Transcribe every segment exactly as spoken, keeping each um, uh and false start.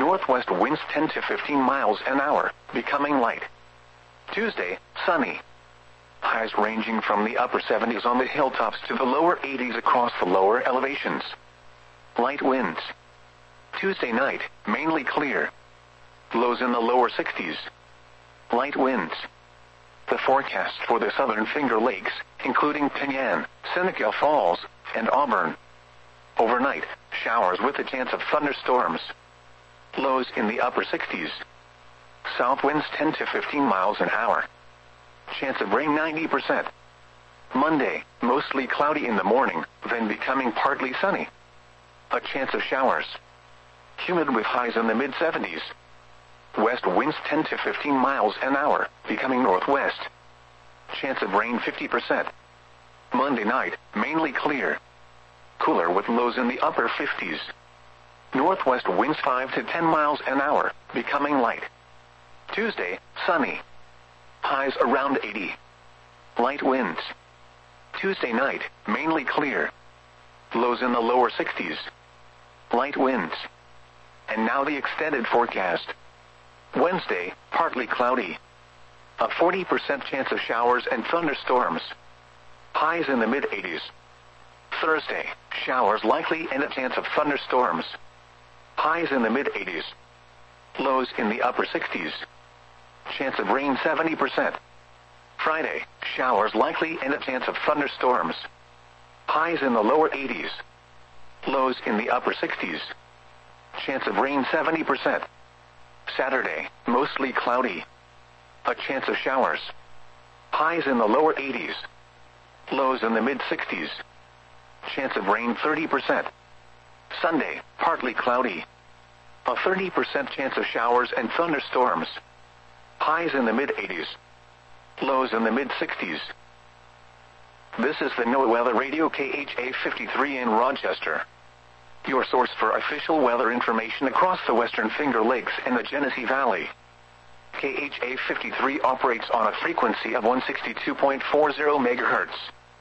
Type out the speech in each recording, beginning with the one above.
Northwest winds ten to fifteen miles an hour, becoming light. Tuesday, sunny. Highs ranging from the upper seventies on the hilltops to the lower eighties across the lower elevations. Light winds. Tuesday night, mainly clear. Lows in the lower sixties. Light winds. The forecast for the southern Finger Lakes, including Penyan, Seneca Falls, and Auburn. Overnight, showers with a chance of thunderstorms. Lows in the upper sixties. South winds ten to fifteen miles an hour. Chance of rain ninety percent. Monday, mostly cloudy in the morning, then becoming partly sunny. A chance of showers. Humid with highs in the mid seventies. West winds ten to fifteen miles an hour, becoming northwest. Chance of rain fifty percent. Monday night, mainly clear. Cooler with lows in the upper fifties. Northwest winds five to ten miles an hour, becoming light. Tuesday, sunny. Highs around eighty. Light winds. Tuesday night, mainly clear. Lows in the lower sixties. Light winds. And now the extended forecast. Wednesday, partly cloudy. A forty percent chance of showers and thunderstorms. Highs in the mid eighties. Thursday, showers likely and a chance of thunderstorms. Highs in the mid eighties. Lows in the upper sixties. Chance of rain seventy percent. Friday, showers likely and a chance of thunderstorms. Highs in the lower eighties. Lows in the upper sixties. Chance of rain seventy percent. Saturday, mostly cloudy. A chance of showers. Highs in the lower eighties. Lows in the mid sixties. Chance of rain thirty percent. Sunday, partly cloudy. A thirty percent chance of showers and thunderstorms. Highs in the mid eighties. Lows in the mid sixties. This is the NOAA Weather Radio K H A fifty-three in Rochester. Your source for official weather information across the Western Finger Lakes and the Genesee Valley. K H A fifty-three operates on a frequency of one sixty-two point four zero megahertz.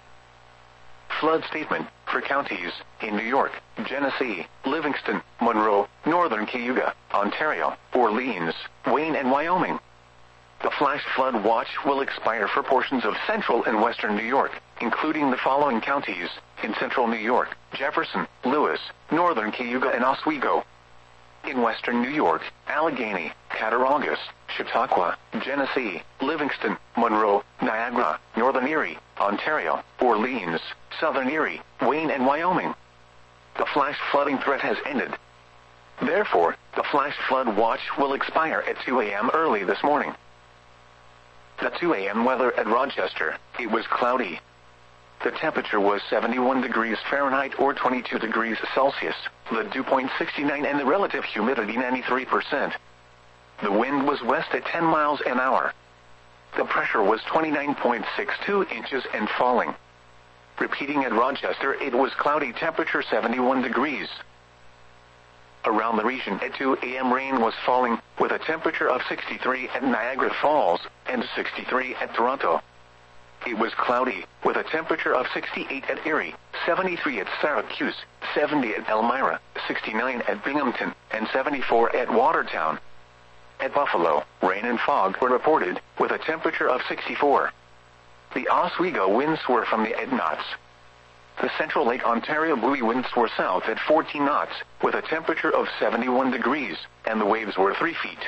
Flood statement for counties in New York, Genesee, Livingston, Monroe, Northern Cayuga, Ontario, Orleans, Wayne, and Wyoming. The flash flood watch will expire for portions of central and western New York, including the following counties in central New York: Jefferson, Lewis, Northern Cayuga, and Oswego. In western New York, Allegheny, Cattaraugus, Chautauqua, Genesee, Livingston, Monroe, Niagara, Northern Erie, Ontario, Orleans, Southern Erie, Wayne, and Wyoming. The flash flooding threat has ended. Therefore, the flash flood watch will expire at two a.m. early this morning. The two a.m. weather at Rochester: it was cloudy. The temperature was seventy-one degrees Fahrenheit or twenty-two degrees Celsius, the dew point sixty-nine, and the relative humidity ninety-three percent. The wind was west at ten miles an hour. The pressure was twenty-nine point six two inches and falling. Repeating at Rochester, it was cloudy, temperature seventy-one degrees. Around the region at two a.m. rain was falling, with a temperature of sixty-three at Niagara Falls and sixty-three at Toronto. It was cloudy, with a temperature of sixty-eight at Erie, seventy-three at Syracuse, seventy at Elmira, sixty-nine at Binghamton, and seventy-four at Watertown. At Buffalo, rain and fog were reported, with a temperature of sixty-four. The Oswego winds were from the eight knots. The Central Lake Ontario buoy winds were south at fourteen knots, with a temperature of seventy-one degrees, and the waves were three feet.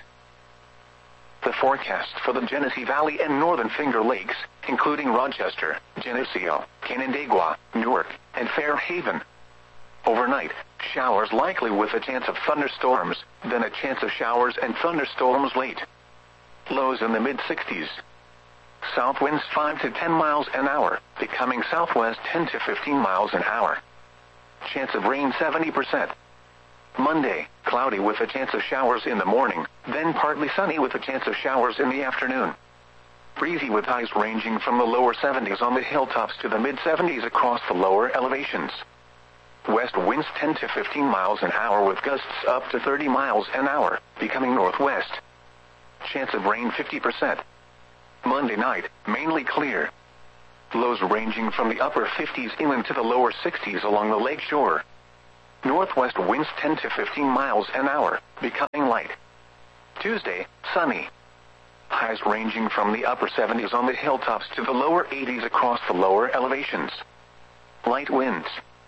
The forecast for the Genesee Valley and Northern Finger Lakes, including Rochester, Geneseo, Canandaigua, Newark, and Fairhaven. Overnight, showers likely with a chance of thunderstorms, then a chance of showers and thunderstorms late. Lows in the mid sixties. South winds five to ten miles an hour, becoming southwest ten to fifteen miles an hour. Chance of rain seventy percent. Monday, cloudy with a chance of showers in the morning, then partly sunny with a chance of showers in the afternoon. Breezy with highs ranging from the lower seventies on the hilltops to the mid seventies across the lower elevations. West winds ten to fifteen miles an hour with gusts up to thirty miles an hour, becoming northwest. Chance of rain fifty percent. Monday night, mainly clear. Lows ranging from the upper fifties inland to the lower sixties along the lake shore. Northwest winds ten to fifteen miles an hour, becoming light. Tuesday, sunny. Highs ranging from the upper seventies on the hilltops to the lower eighties across the lower elevations. Light winds.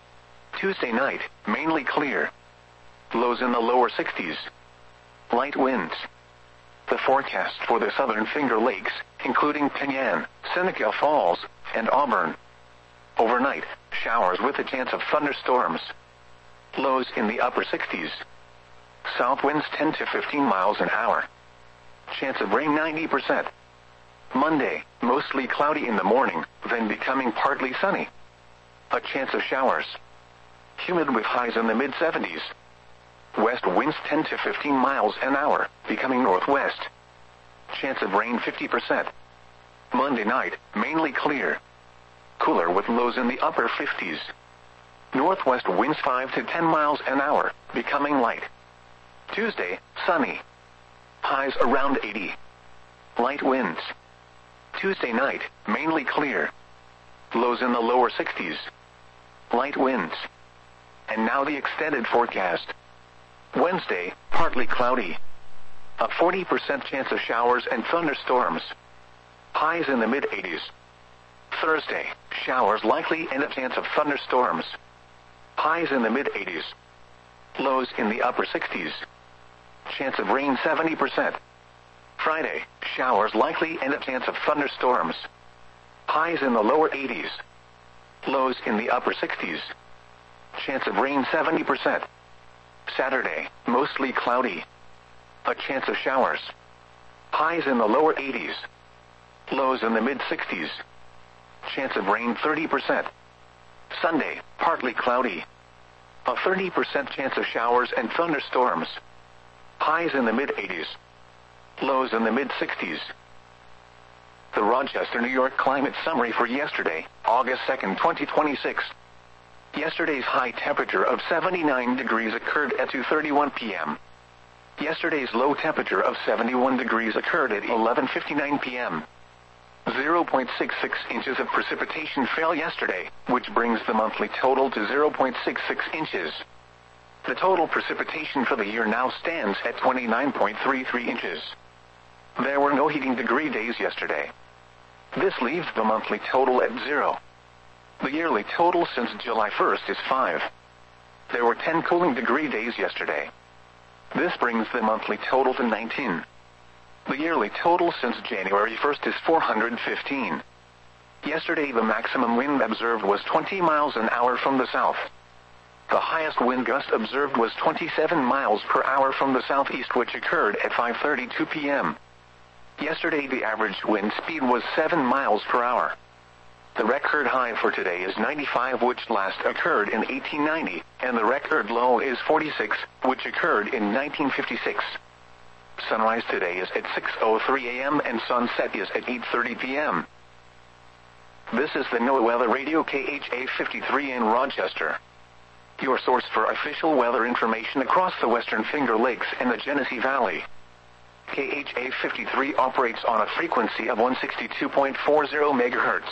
Tuesday night, mainly clear. Lows in the lower sixties. Light winds. The forecast for the southern Finger Lakes, including Penyan, Seneca Falls, and Auburn. Overnight, showers with a chance of thunderstorms. Lows in the upper sixties. South winds ten to fifteen miles an hour. Chance of rain ninety percent. Monday, mostly cloudy in the morning, then becoming partly sunny. A chance of showers. Humid with highs in the mid seventies. West winds ten to fifteen miles an hour, becoming northwest. Chance of rain fifty percent. Monday night, mainly clear. Cooler with lows in the upper fifties. Northwest winds five to ten miles an hour, becoming light. Tuesday, sunny. Highs around eighty. Light winds. Tuesday night, mainly clear. Lows in the lower sixties. Light winds. And now the extended forecast. Wednesday, partly cloudy. A forty percent chance of showers and thunderstorms. Highs in the mid eighties. Thursday, showers likely and a chance of thunderstorms. Highs in the mid eighties. Lows in the upper sixties. Chance of rain seventy percent. Friday, showers likely and a chance of thunderstorms. Highs in the lower eighties. Lows in the upper sixties. Chance of rain seventy percent. Saturday, mostly cloudy. A chance of showers. Highs in the lower eighties. Lows in the mid sixties. Chance of rain thirty percent. Sunday, partly cloudy. A thirty percent chance of showers and thunderstorms. Highs in the mid eighties. Lows in the mid sixties. The Rochester, New York climate summary for yesterday, August second, twenty twenty-six. Yesterday's high temperature of seventy-nine degrees occurred at two thirty-one p m Yesterday's low temperature of seventy-one degrees occurred at eleven fifty-nine p m zero point six six inches of precipitation fell yesterday, which brings the monthly total to zero point six six inches. The total precipitation for the year now stands at twenty-nine point three three inches. There were no heating degree days yesterday. This leaves the monthly total at zero. The yearly total since July first is five. There were ten cooling degree days yesterday. This brings the monthly total to nineteen. The yearly total since January first is four hundred fifteen. Yesterday the maximum wind observed was twenty miles an hour from the south. The highest wind gust observed was twenty-seven miles per hour from the southeast, which occurred at five thirty-two p m Yesterday the average wind speed was seven miles per hour. The record high for today is ninety-five, which last occurred in eighteen ninety, and the record low is forty-six, which occurred in nineteen fifty-six. Sunrise today is at six oh three a m and sunset is at eight thirty p m This is the NOAA Weather Radio K H A fifty-three in Rochester. Your source for official weather information across the Western Finger Lakes and the Genesee Valley. K H A fifty-three operates on a frequency of one sixty-two point four zero megahertz.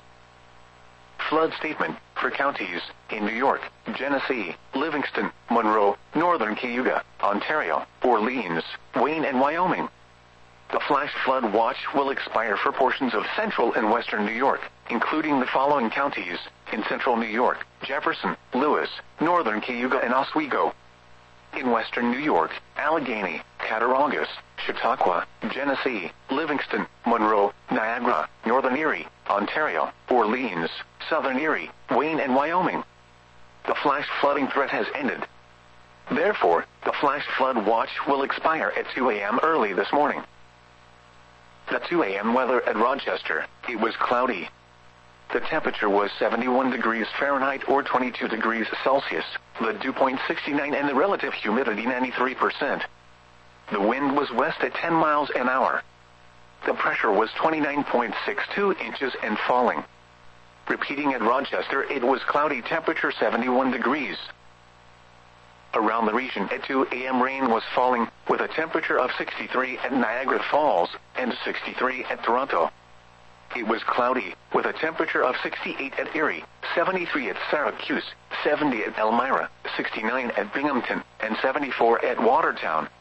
Flood statement for counties in New York, Genesee, Livingston, Monroe, Northern Cayuga, Ontario, Orleans, Wayne, and Wyoming. The flash flood watch will expire for portions of central and western New York, including the following counties in central New York: Jefferson, Lewis, Northern Cayuga, and Oswego. In western New York, Allegheny, Cattaraugus, Chautauqua, Genesee, Livingston, Monroe, Niagara, Northern Erie, Ontario, Orleans, Southern Erie, Wayne, and Wyoming. The flash flooding threat has ended. Therefore, the flash flood watch will expire at two a m early this morning. The two a m weather at Rochester: it was cloudy. The temperature was seventy-one degrees Fahrenheit or twenty-two degrees Celsius, the dew point sixty-nine, and the relative humidity ninety-three percent. The wind was west at ten miles an hour. The pressure was twenty-nine point six two inches and falling. Repeating at Rochester, it was cloudy, temperature seventy-one degrees. Around the region at two a m rain was falling, with a temperature of sixty-three at Niagara Falls and sixty-three at Toronto. It was cloudy, with a temperature of sixty-eight at Erie, seventy-three at Syracuse, seventy at Elmira, sixty-nine at Binghamton, and seventy-four at Watertown.